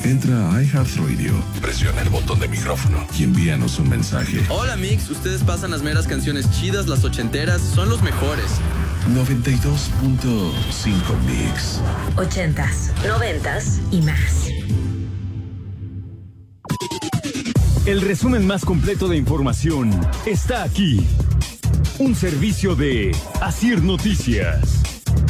Entra a iHeartRadio, presiona el botón de micrófono y envíanos un mensaje. Hola Mix, ustedes pasan las meras canciones chidas, las ochenteras, son los mejores. 92.5 Mix. 80s, 90s y más. El resumen más completo de información está aquí. Un servicio de Asir Noticias.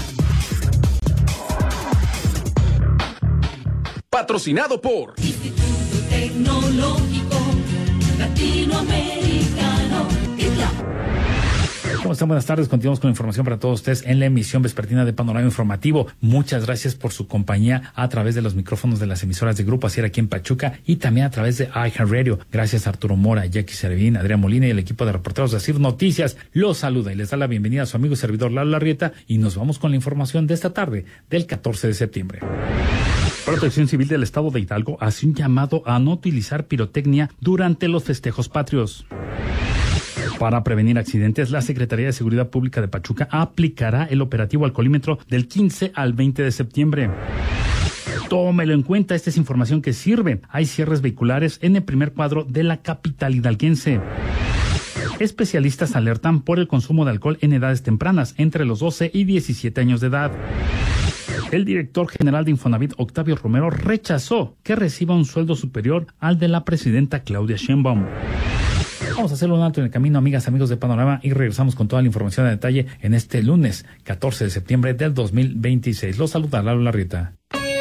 Patrocinado por Instituto Tecnológico Latinoamericano. ¿Cómo están? Buenas tardes. Continuamos con la información para todos ustedes en la emisión vespertina de Panorama Informativo. Muchas gracias por su compañía a través de los micrófonos de las emisoras de Grupo Asir aquí en Pachuca y también a través de iHeartRadio. Gracias a Arturo Mora, Jackie Servín, Adrián Molina y el equipo de reporteros de Asir Noticias. Los saluda y les da la bienvenida a su amigo y servidor Lalo Larrieta y nos vamos con la información de esta tarde del 14 de septiembre. Protección Civil del Estado de Hidalgo hace un llamado a no utilizar pirotecnia durante los festejos patrios. Para prevenir accidentes, la Secretaría de Seguridad Pública de Pachuca aplicará el operativo alcoholímetro del 15 al 20 de septiembre. Tómelo en cuenta, esta es información que sirve. Hay cierres vehiculares en el primer cuadro de la capital hidalguense. Especialistas alertan por el consumo de alcohol en edades tempranas, entre los 12 y 17 años de edad. El director general de Infonavit, Octavio Romero, rechazó que reciba un sueldo superior al de la presidenta Claudia Sheinbaum. Vamos a hacerlo un alto en el camino, amigas, amigos de Panorama, y regresamos con toda la información a detalle en este lunes 14 de septiembre del 2026. Los saluda Lalo Larrieta.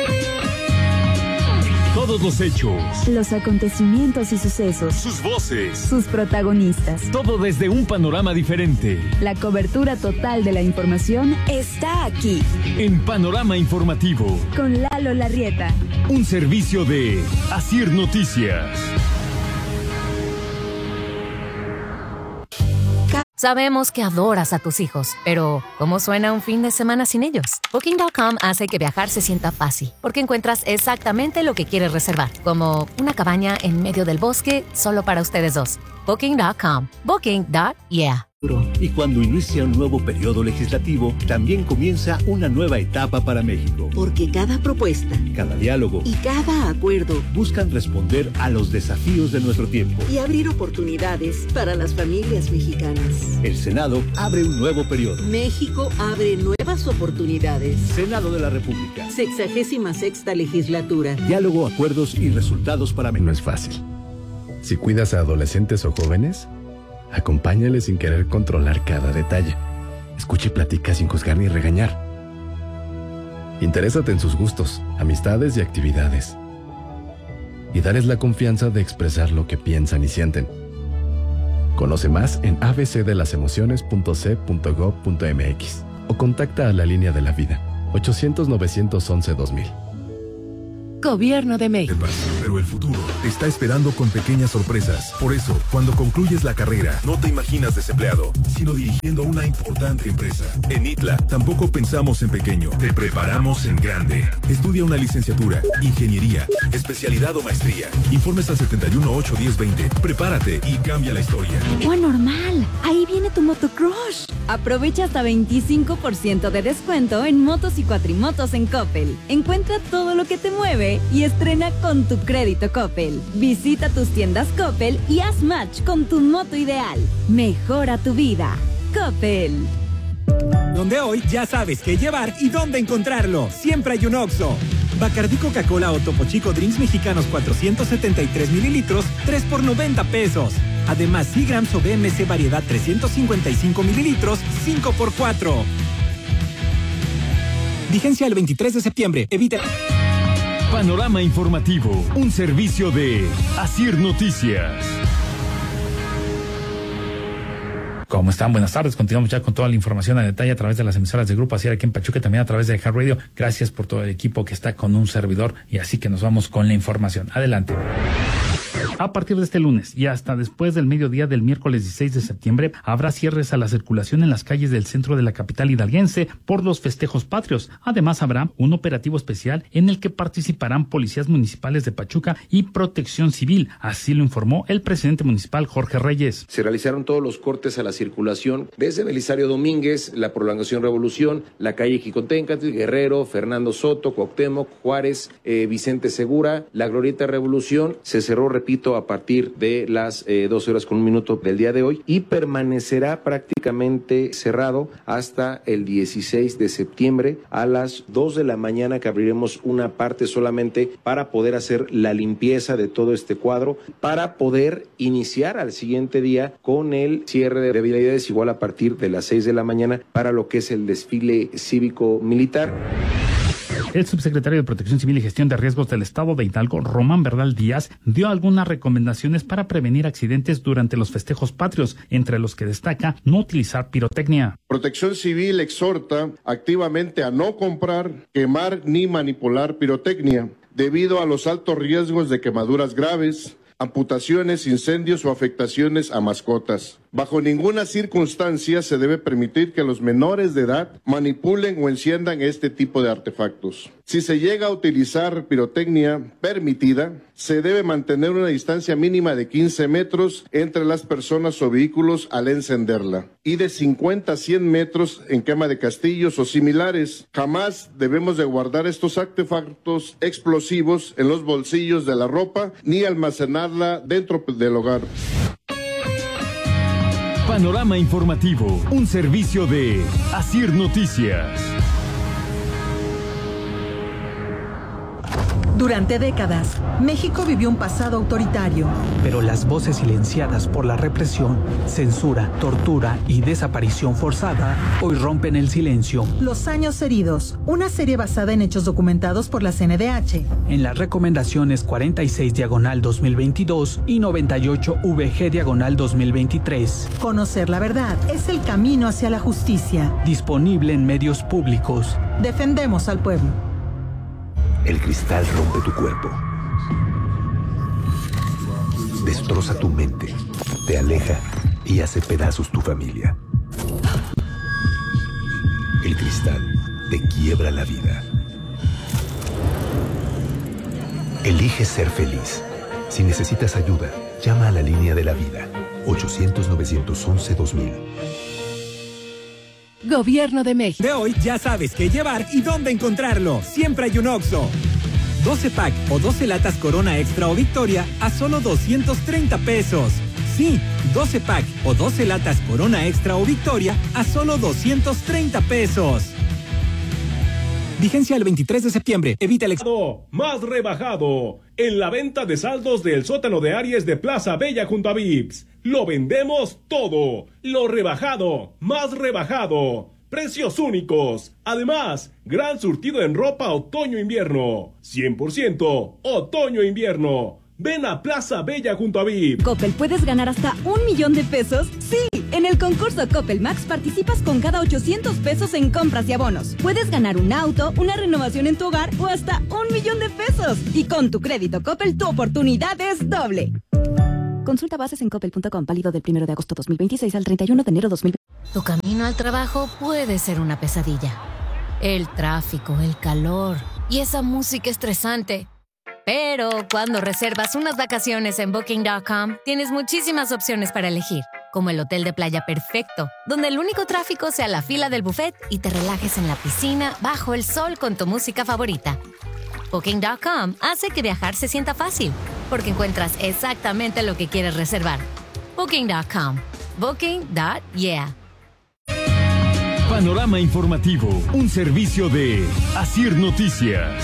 Todos los hechos, los acontecimientos y sucesos, sus voces, sus protagonistas. Todo desde un panorama diferente. La cobertura total de la información está aquí. En Panorama Informativo. Con Lalo Larrieta. Un servicio de Asir Noticias. Sabemos que adoras a tus hijos, pero ¿cómo suena un fin de semana sin ellos? Booking.com hace que viajar se sienta fácil, porque encuentras exactamente lo que quieres reservar, como una cabaña en medio del bosque solo para ustedes dos. Booking.com. Booking.yeah. Y cuando inicia un nuevo periodo legislativo, también comienza una nueva etapa para México. Porque cada propuesta, cada diálogo y cada acuerdo buscan responder a los desafíos de nuestro tiempo y abrir oportunidades para las familias mexicanas. El Senado abre un nuevo periodo. México abre nuevas oportunidades. Senado de la República. 66ª legislatura. Diálogo, acuerdos y resultados para México. No es fácil. Si cuidas a adolescentes o jóvenes, acompáñales sin querer controlar cada detalle. Escucha y platica sin juzgar ni regañar. Interésate en sus gustos, amistades y actividades. Y dales la confianza de expresar lo que piensan y sienten. Conoce más en abcdelasemociones.c.gov.mx o contacta a la Línea de la Vida, 800-911-2000. Gobierno de México. Pero el futuro te está esperando con pequeñas sorpresas. Por eso, cuando concluyes la carrera, no te imaginas desempleado, sino dirigiendo una importante empresa. En ITLA, tampoco pensamos en pequeño, te preparamos en grande. Estudia una licenciatura, ingeniería, especialidad o maestría. Informes al 71-8-10-20. Prepárate y cambia la historia. ¡Oh, normal! Ahí viene tu motocross. Aprovecha hasta 25% de descuento en motos y cuatrimotos en Coppel. Encuentra todo lo que te mueve y estrena con tu crédito Coppel. Visita tus tiendas Coppel y haz match con tu moto ideal. Mejora tu vida. Coppel. Donde hoy ya sabes qué llevar y dónde encontrarlo. Siempre hay un Oxxo. Bacardí, Coca-Cola o Topo Chico Drinks mexicanos 473 mililitros, 3 por 90 pesos. Además, Seagrams o BMC variedad 355 mililitros, 5 por 4. Vigencia el 23 de septiembre. Evita... Panorama Informativo, un servicio de Asir Noticias. ¿Cómo están? Buenas tardes. Continuamos ya con toda la información a detalle a través de las emisoras de Grupo Asir aquí en Pachuca y también a través de iHeartRadio. Gracias por todo el equipo que está con un servidor y así que nos vamos con la información. Adelante. A partir de este lunes y hasta después del mediodía del miércoles 16 de septiembre, habrá cierres a la circulación en las calles del centro de la capital hidalguense por los festejos patrios. Además, habrá un operativo especial en el que participarán policías municipales de Pachuca y Protección Civil. Así lo informó el presidente municipal Jorge Reyes. Se realizaron todos los cortes a la circulación desde Belisario Domínguez, la Prolongación Revolución, la calle Jicotencatl, Guerrero, Fernando Soto, Cuauhtémoc, Juárez, Vicente Segura, la Glorieta Revolución. Se cerró, repito, a partir de las 12 horas con un minuto del día de hoy y permanecerá prácticamente cerrado hasta el 16 de septiembre a las 2 de la mañana, que abriremos una parte solamente para poder hacer la limpieza de todo este cuadro, para poder iniciar al siguiente día con el cierre de vialidades, igual a partir de las 6 de la mañana para lo que es el desfile cívico-militar. El subsecretario de Protección Civil y Gestión de Riesgos del Estado de Hidalgo, Román Bernal Díaz, dio algunas recomendaciones para prevenir accidentes durante los festejos patrios, entre los que destaca no utilizar pirotecnia. Protección Civil exhorta activamente a no comprar, quemar ni manipular pirotecnia, debido a los altos riesgos de quemaduras graves, amputaciones, incendios o afectaciones a mascotas. Bajo ninguna circunstancia se debe permitir que los menores de edad manipulen o enciendan este tipo de artefactos. Si se llega a utilizar pirotecnia permitida, se debe mantener una distancia mínima de 15 metros entre las personas o vehículos al encenderla y de 50 a 100 metros en quema de castillos o similares. Jamás debemos de guardar estos artefactos explosivos en los bolsillos de la ropa ni almacenarla dentro del hogar. Panorama informativo, un servicio de Asir Noticias. Durante décadas, México vivió un pasado autoritario. Pero las voces silenciadas por la represión, censura, tortura y desaparición forzada hoy rompen el silencio. Los años heridos, una serie basada en hechos documentados por la CNDH. En las recomendaciones 46/2022 y 98/VG/2023. Conocer la verdad es el camino hacia la justicia. Disponible en medios públicos. Defendemos al pueblo. El cristal rompe tu cuerpo, destroza tu mente, te aleja y hace pedazos tu familia. El cristal te quiebra la vida. Elige ser feliz. Si necesitas ayuda, llama a la línea de la vida, 800-911-2000. Gobierno de México. De hoy ya sabes qué llevar y dónde encontrarlo. Siempre hay un Oxxo. 12 pack o 12 latas Corona Extra o Victoria a solo 230 pesos. Sí, 12 pack o 12 latas Corona Extra o Victoria a solo 230 pesos. Vigencia el 23 de septiembre. Evita el más rebajado en la venta de saldos del sótano de Aries de Plaza Bella junto a Vips. Lo vendemos todo. Lo rebajado, más rebajado. Precios únicos. Además, gran surtido en ropa otoño-invierno. 100% otoño-invierno. Ven a Plaza Bella junto a VIP. Coppel, ¿puedes ganar hasta 1 millón de pesos? ¡Sí! En el concurso Coppel Max participas con cada 800 pesos en compras y abonos. Puedes ganar un auto, una renovación en tu hogar o hasta 1 millón de pesos. Y con tu crédito Coppel, tu oportunidad es doble. Consulta bases en coppel.com, válido del 1 de agosto 2026 al 31 de enero 2020. Tu camino al trabajo puede ser una pesadilla. El tráfico, el calor y esa música estresante. Pero cuando reservas unas vacaciones en Booking.com, tienes muchísimas opciones para elegir, como el hotel de playa perfecto, donde el único tráfico sea la fila del buffet y te relajes en la piscina bajo el sol con tu música favorita. Booking.com hace que viajar se sienta fácil, porque encuentras exactamente lo que quieres reservar. Booking.com. Booking.yeah. Panorama informativo, un servicio de Asir Noticias.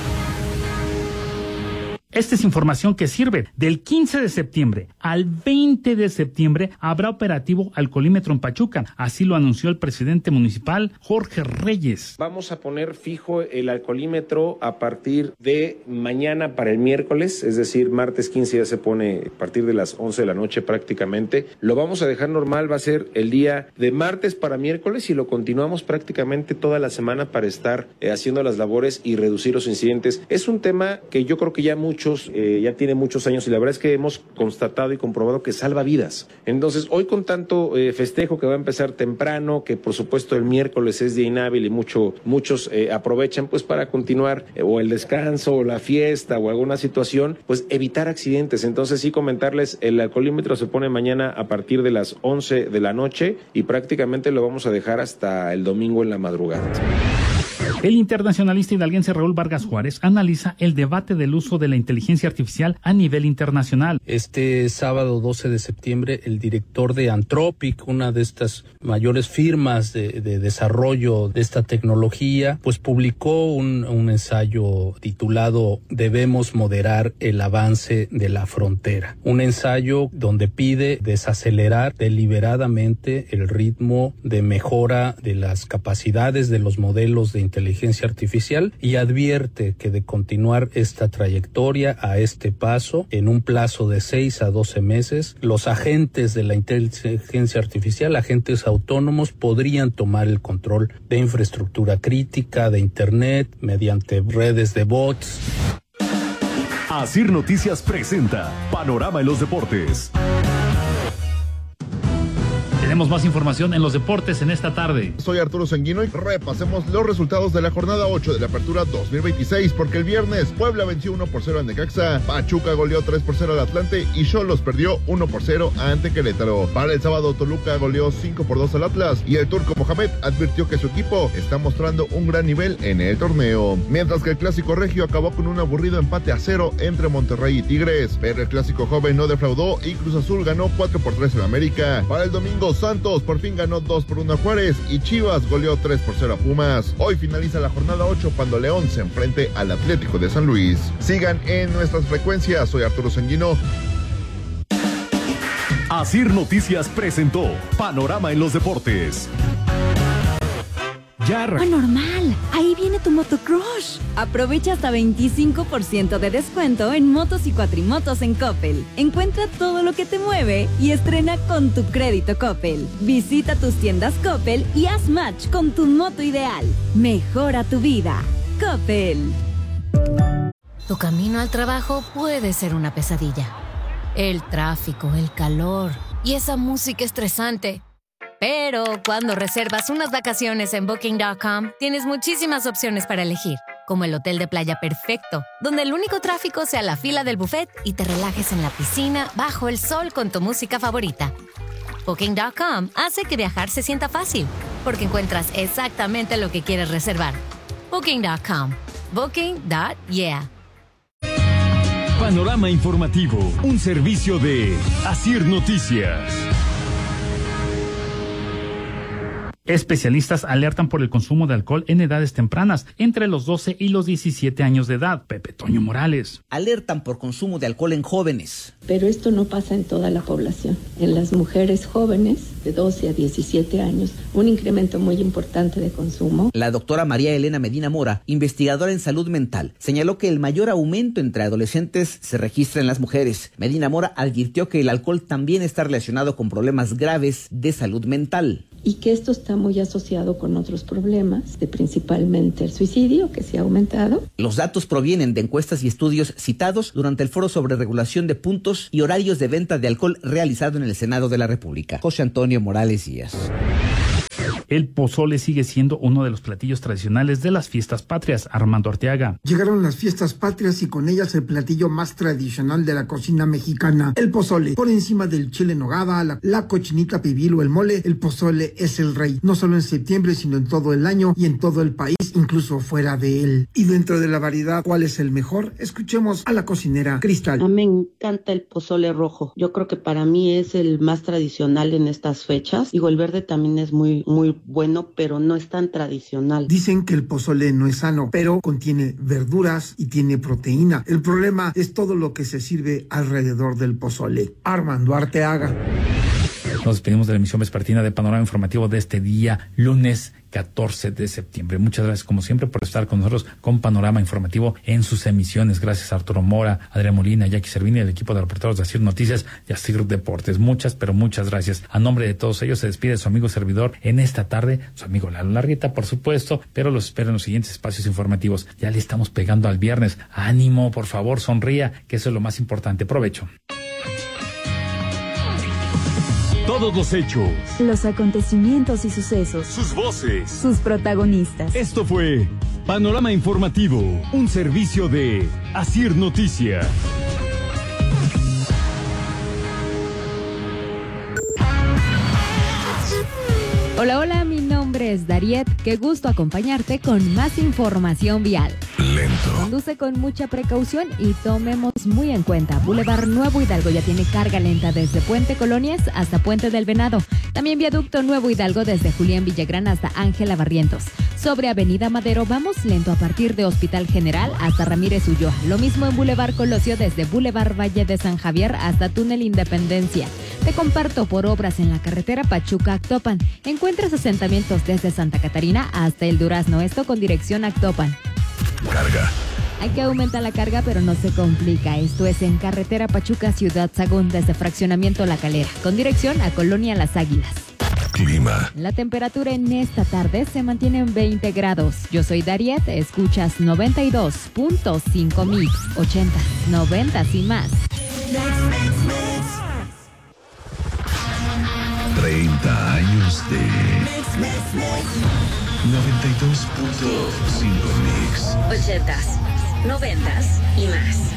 Esta es información que sirve. Del 15 de septiembre al 20 de septiembre habrá operativo alcoholímetro en Pachuca. Así lo anunció el presidente municipal, Jorge Reyes. Vamos a poner fijo el alcoholímetro a partir de mañana para el miércoles, es decir, martes 15 ya se pone a partir de las 11 de la noche prácticamente. Lo vamos a dejar normal, va a ser el día de martes para miércoles y lo continuamos prácticamente toda la semana para estar haciendo las labores y reducir los incidentes. Es un tema que yo creo que ya muchos ya tiene muchos años y la verdad es que hemos constatado y comprobado que salva vidas. Entonces, hoy con tanto festejo que va a empezar temprano, que por supuesto el miércoles es día inhábil y muchos aprovechan pues para continuar o el descanso o la fiesta o alguna situación, pues evitar accidentes. Entonces sí comentarles, el alcoholímetro se pone mañana a partir de las 11 de la noche y prácticamente lo vamos a dejar hasta el domingo en la madrugada. El internacionalista hidalguense Raúl Vargas Juárez analiza el debate del uso de la inteligencia artificial a nivel internacional. Este sábado 12 de septiembre, el director de Anthropic, una de estas mayores firmas de desarrollo de esta tecnología, pues publicó un ensayo titulado "Debemos moderar el avance de la frontera". Un ensayo donde pide desacelerar deliberadamente el ritmo de mejora de las capacidades de los modelos de inteligencia artificial y advierte que de continuar esta trayectoria a este paso, en un plazo de 6 a 12 meses, los agentes de la inteligencia artificial, agentes autónomos, podrían tomar el control de infraestructura crítica, de Internet, mediante redes de bots. Asir Noticias presenta Panorama en los Deportes. Tenemos más información en los deportes en esta tarde. Soy Arturo Sanguino y repasemos los resultados de la jornada 8 de la Apertura 2026, porque el viernes Puebla venció 1-0 a Necaxa, Pachuca goleó 3-0 al Atlante y Xolos perdió 1-0 ante Querétaro. Para el sábado, Toluca goleó 5-2 al Atlas y el turco Mohamed advirtió que su equipo está mostrando un gran nivel en el torneo. Mientras que el clásico regio acabó con un aburrido empate a 0 entre Monterrey y Tigres, pero el clásico joven no defraudó y Cruz Azul ganó 4-3 en América. Para el domingo, Santos por fin ganó 2-1 a Juárez y Chivas goleó 3-0 a Pumas. Hoy finaliza la jornada 8 cuando León se enfrente al Atlético de San Luis. Sigan en nuestras frecuencias. Soy Arturo Sanguino. Asir Noticias presentó Panorama en los Deportes. Normal, ahí viene tu motocross. Aprovecha hasta 25% de descuento en motos y cuatrimotos en Coppel. Encuentra todo lo que te mueve y estrena con tu crédito Coppel. Visita tus tiendas Coppel y haz match con tu moto ideal. Mejora tu vida. Coppel. Tu camino al trabajo puede ser una pesadilla. El tráfico, el calor y esa música estresante. Pero cuando reservas unas vacaciones en Booking.com, tienes muchísimas opciones para elegir, como el hotel de playa perfecto, donde el único tráfico sea la fila del buffet y te relajes en la piscina bajo el sol con tu música favorita. Booking.com hace que viajar se sienta fácil, porque encuentras exactamente lo que quieres reservar. Booking.com. Booking.yeah. Panorama informativo, un servicio de Asir Noticias. Especialistas alertan por el consumo de alcohol en edades tempranas, entre los 12 y los 17 años de edad. Pepe Toño Morales. Alertan por consumo de alcohol en jóvenes. Pero esto no pasa en toda la población. En las mujeres jóvenes, de 12 a 17 años, un incremento muy importante de consumo. La doctora María Elena Medina Mora, investigadora en salud mental, señaló que el mayor aumento entre adolescentes se registra en las mujeres. Medina Mora advirtió que el alcohol también está relacionado con problemas graves de salud mental. Y que esto está muy asociado con otros problemas, de principalmente el suicidio, que se ha aumentado. Los datos provienen de encuestas y estudios citados durante el foro sobre regulación de puntos y horarios de venta de alcohol realizado en el Senado de la República. José Antonio Morales Díaz. El pozole sigue siendo uno de los platillos tradicionales de las fiestas patrias. Armando Arteaga. Llegaron las fiestas patrias y con ellas el platillo más tradicional de la cocina mexicana, el pozole. Por encima del chile en nogada, la cochinita pibil o el mole, el pozole es el rey. No solo en septiembre, sino en todo el año y en todo el país, incluso fuera de él. Y dentro de la variedad, ¿cuál es el mejor? Escuchemos a la cocinera Cristal. A mí me encanta el pozole rojo. Yo creo que para mí es el más tradicional en estas fechas. Digo, el verde también es muy bueno, pero no es tan tradicional. Dicen que el pozole no es sano, pero contiene verduras y tiene proteína. El problema es todo lo que se sirve alrededor del pozole. Armando Arteaga. Nos despedimos de la emisión vespertina de Panorama Informativo de este día, lunes 14 de septiembre. Muchas gracias, como siempre, por estar con nosotros con Panorama Informativo en sus emisiones. Gracias a Arturo Mora, Adrián Molina, Jackie Servini y el equipo de reporteros de Asir Noticias y Asir Deportes. Muchas, pero muchas gracias. A nombre de todos ellos se despide su amigo servidor en esta tarde, su amigo Lalo Largueta, por supuesto, pero los espero en los siguientes espacios informativos. Ya le estamos pegando al viernes. Ánimo, por favor, sonría, que eso es lo más importante. Provecho. Todos los hechos, los acontecimientos y sucesos, sus voces, sus protagonistas. Esto fue Panorama Informativo, un servicio de Asir Noticias. Hola, hola, mi nombre es Dariet. Qué gusto acompañarte con más información vial. Lento. Conduce con mucha precaución y tomemos muy en cuenta. Boulevard Nuevo Hidalgo ya tiene carga lenta desde Puente Colonias hasta Puente del Venado. También Viaducto Nuevo Hidalgo desde Julián Villagrán hasta Ángela Barrientos. Sobre Avenida Madero vamos lento a partir de Hospital General hasta Ramírez Ulloa. Lo mismo en Boulevard Colosio desde Boulevard Valle de San Javier hasta Túnel Independencia. Te comparto por obras en la carretera Pachuca-Actopan. Encuentras asentamientos desde Santa Catarina hasta El Durazno, esto con dirección a Actopan. Carga. Hay que aumentar la carga, pero no se complica. Esto es en carretera Pachuca Ciudad Sagún desde Fraccionamiento La Calera, con dirección a Colonia Las Águilas. Clima. La temperatura en esta tarde se mantiene en 20 grados. Yo soy Dariet, escuchas 92.5 Mix, 80, 90 y más. 30 años de 92.5 Mix. 80s, 90s y más.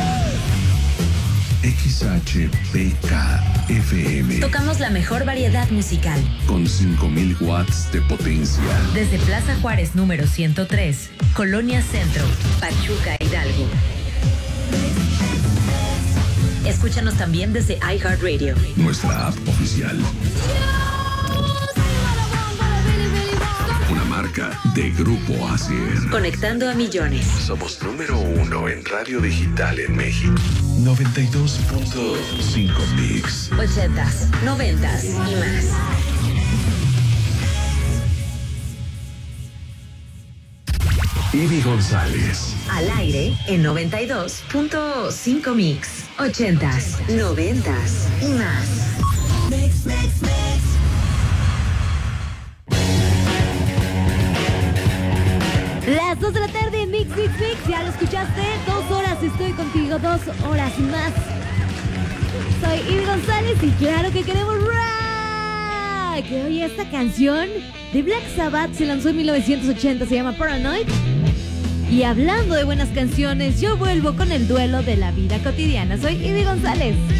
XHPK-FM. Tocamos la mejor variedad musical. Con 5000 watts de potencia. Desde Plaza Juárez número 103, Colonia Centro, Pachuca, Hidalgo. Escúchanos también desde iHeartRadio. Nuestra app oficial. Una marca de Grupo Asir. Conectando a millones. Somos número 1 en radio digital en México. 92.5 Mix. 80s, 90s y más. Ivy González. Al aire en 92.5 Mix. 80s, 90s y más. Mix, mix, mix. Las 2 de la tarde en Mix, Mix, Mix. Ya lo escuchaste. 2 horas estoy contigo. 2 horas y más. Soy Ivy González y claro que queremos rock. Oye, esta canción de Black Sabbath se lanzó en 1980. Se llama Paranoid. Y hablando de buenas canciones, yo vuelvo con el duelo de la vida cotidiana. Soy Ivy González.